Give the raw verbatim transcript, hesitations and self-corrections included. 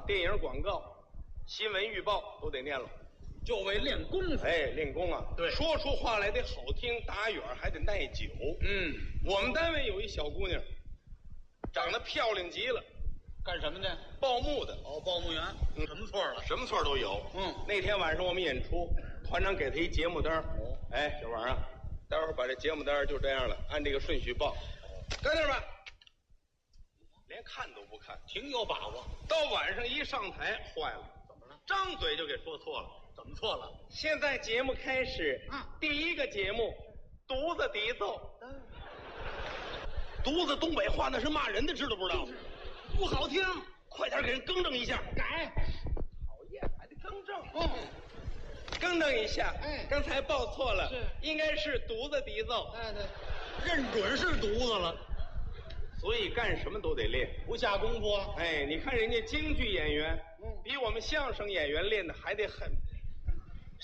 电影广告、新闻预报都得念了， 就为练功夫。 哎，练功啊， 对， 说出话来得好听，打远还得耐久。 嗯， 我们单位有一小姑娘，长得漂亮极了， 干什么的？ 报幕的。 哦，报幕员。 嗯， 什么错了？ 什么错都有。 嗯， 那天晚上我们演出，团长给她一节目单。哦，哎，小王啊，待会儿把这节目单就这样了，按这个顺序报。跟那儿吧。连看都不看， 挺有把握。 到晚上一上台，坏了， 怎么了？ 张嘴就给说错了。 怎么错了？ 现在节目开始， 嗯， 第一个节目，犊子笛奏。嗯，犊子东北话那是骂人的，知道不知道？不好听，快点给人更正一下。 改。 讨厌，还得更正。嗯，更正一下。哎，刚才报错了，是应该是犊子笛奏。 哎对，认准是犊子了。 所以干什么都得练， 不下功夫啊！ 哎，你看人家京剧演员，嗯，比我们相声演员练的还得狠。